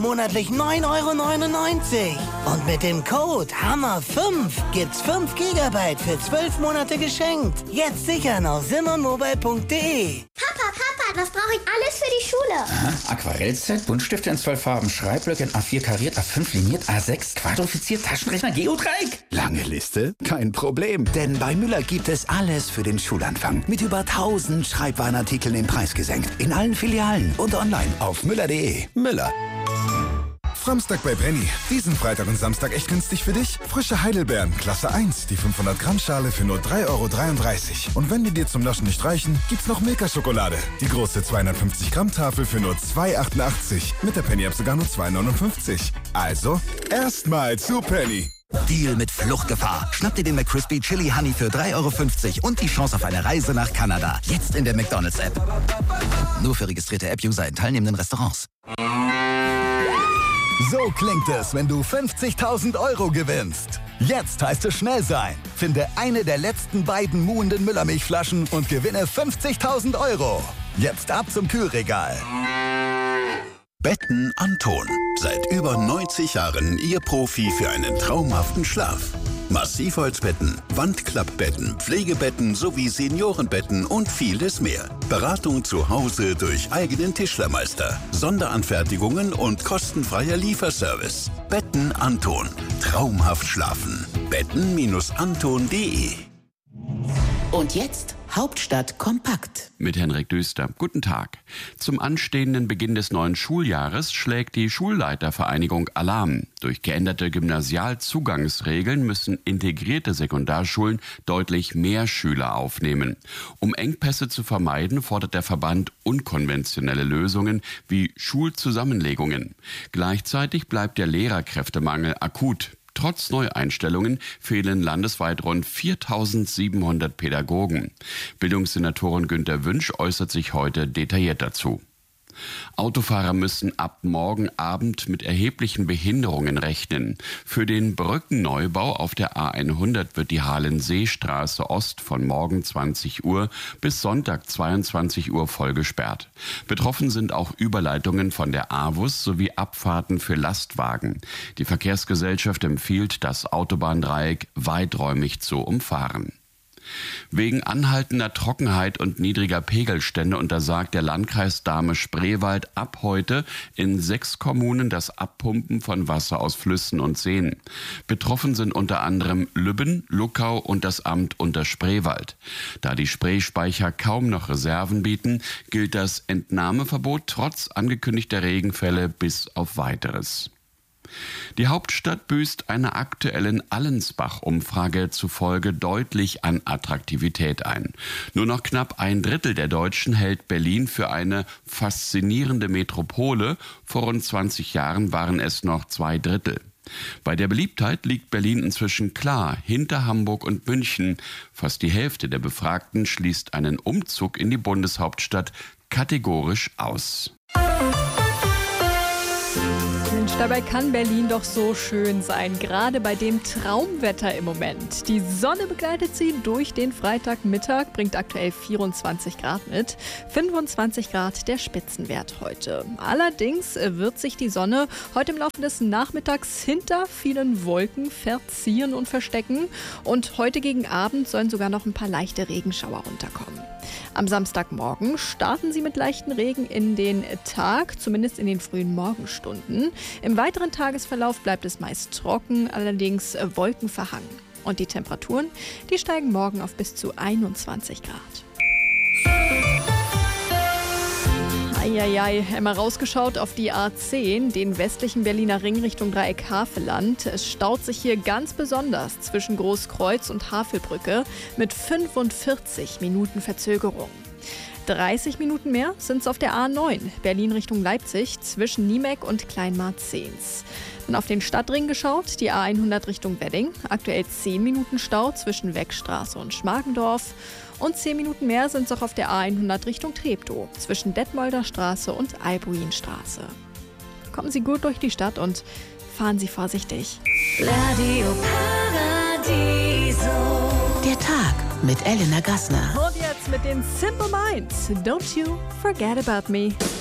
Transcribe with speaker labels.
Speaker 1: Monatlich 9,99 €. Und mit dem Code HAMMER5 gibt's 5 GB für 12 Monate geschenkt. Jetzt sichern auf simonmobile.de.
Speaker 2: Papa, was brauche ich alles für die Schule?
Speaker 3: Aha, Aquarellset, Buntstifte in 12 Farben, Schreibblöcke in A4 kariert, A5 liniert, A6 quadrifiziert, Taschenrechner, Geodreieck.
Speaker 4: Lange Liste? Kein Problem, denn bei Müller gibt es alles für den Schulanfang. Mit über 1000 Schreibwarenartikeln den Preis gesenkt. In allen Filialen und online auf müller.de. Müller.
Speaker 5: Samstag bei Penny. Diesen Freitag und Samstag echt günstig für dich? Frische Heidelbeeren, Klasse 1, die 500 Gramm Schale für nur 3,33 €. Und wenn die dir zum Naschen nicht reichen, gibt's noch Milka-Schokolade. Die große 250 Gramm Tafel für nur 2,88 €. Mit der Penny-App sogar nur 2,59 €. Also, erstmal zu Penny.
Speaker 4: Deal mit Fluchtgefahr. Schnapp dir den McCrispy Chili Honey für 3,50 € und die Chance auf eine Reise nach Kanada. Jetzt in der McDonald's-App. Nur für registrierte App-User in teilnehmenden Restaurants. So klingt es, wenn du 50.000 € gewinnst. Jetzt heißt es schnell sein. Finde eine der letzten beiden muhenden Müllermilchflaschen und gewinne 50.000 €. Jetzt ab zum Kühlregal.
Speaker 6: Betten Anton. Seit über 90 Jahren Ihr Profi für einen traumhaften Schlaf. Massivholzbetten, Wandklappbetten, Pflegebetten sowie Seniorenbetten und vieles mehr. Beratung zu Hause durch eigenen Tischlermeister, Sonderanfertigungen und kostenfreier Lieferservice. Betten Anton. Traumhaft schlafen. Betten-anton.de.
Speaker 7: Und jetzt Hauptstadt kompakt.
Speaker 8: Mit Henrik Düster. Guten Tag. Zum anstehenden Beginn des neuen Schuljahres schlägt die Schulleitervereinigung Alarm. Durch geänderte Gymnasialzugangsregeln müssen integrierte Sekundarschulen deutlich mehr Schüler aufnehmen. Um Engpässe zu vermeiden, fordert der Verband unkonventionelle Lösungen wie Schulzusammenlegungen. Gleichzeitig bleibt der Lehrerkräftemangel akut. Trotz Neueinstellungen fehlen landesweit rund 4.700 Pädagogen. Bildungssenatorin Günter Wünsch äußert sich heute detailliert dazu. Autofahrer müssen ab morgen Abend mit erheblichen Behinderungen rechnen. Für den Brückenneubau auf der A100 wird die Halenseestraße Ost von morgen 20 Uhr bis Sonntag 22 Uhr voll gesperrt. Betroffen sind auch Überleitungen von der AWUS sowie Abfahrten für Lastwagen. Die Verkehrsgesellschaft empfiehlt, das Autobahndreieck weiträumig zu umfahren. Wegen anhaltender Trockenheit und niedriger Pegelstände untersagt der Landkreis Dahme-Spreewald ab heute in 6 Kommunen das Abpumpen von Wasser aus Flüssen und Seen. Betroffen sind unter anderem Lübben, Luckau und das Amt Unterspreewald. Da die Spreespeicher kaum noch Reserven bieten, gilt das Entnahmeverbot trotz angekündigter Regenfälle bis auf Weiteres. Die Hauptstadt büßt einer aktuellen Allensbach-Umfrage zufolge deutlich an Attraktivität ein. Nur noch knapp 1/3 der Deutschen hält Berlin für eine faszinierende Metropole. Vor rund 20 Jahren waren es noch 2/3. Bei der Beliebtheit liegt Berlin inzwischen klar hinter Hamburg und München. Fast die Hälfte der Befragten schließt einen Umzug in die Bundeshauptstadt kategorisch aus.
Speaker 9: Mensch, dabei kann Berlin doch so schön sein, gerade bei dem Traumwetter im Moment. Die Sonne begleitet sie durch den Freitagmittag, bringt aktuell 24 Grad mit, 25 Grad der Spitzenwert heute. Allerdings wird sich die Sonne heute im Laufe des Nachmittags hinter vielen Wolken verziehen und verstecken. Und heute gegen Abend sollen sogar noch ein paar leichte Regenschauer runterkommen. Am Samstagmorgen starten sie mit leichten Regen in den Tag, zumindest in den frühen Morgenstunden. Im weiteren Tagesverlauf bleibt es meist trocken, allerdings wolkenverhangen. Und die Temperaturen, die steigen morgen auf bis zu 21 Grad. Eieiei, einmal rausgeschaut auf die A10, den westlichen Berliner Ring Richtung Dreieck Havelland. Es staut sich hier ganz besonders zwischen Großkreuz und Havelbrücke mit 45 Minuten Verzögerung. 30 Minuten mehr sind es auf der A9, Berlin Richtung Leipzig, zwischen Niemeck und Kleinmarzens. Dann auf den Stadtring geschaut, die A100 Richtung Wedding. Aktuell 10 Minuten Stau zwischen Weckstraße und Schmargendorf. Und 10 Minuten mehr sind es auch auf der A100 Richtung Treptow, zwischen Detmolder Straße und Albuinstraße. Kommen Sie gut durch die Stadt und fahren Sie vorsichtig.
Speaker 7: Radio Paradiso. Der Tag mit Elena Gassner.
Speaker 9: Und jetzt mit den Simple Minds. Don't you forget about me.